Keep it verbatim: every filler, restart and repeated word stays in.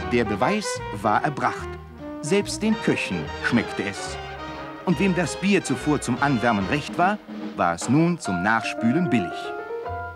Der Beweis war erbracht. Selbst den Köchen schmeckte es. Und wem das Bier zuvor zum Anwärmen recht war, war es nun zum Nachspülen billig.